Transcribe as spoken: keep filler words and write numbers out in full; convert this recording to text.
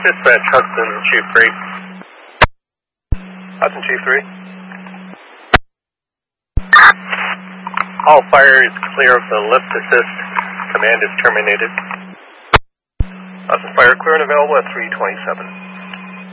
Dispatch, Hudson, Chief three. Hudson, Chief three. All fire is clear of the lift assist. Command is terminated. Hudson Fire clear and available at three twenty-seven.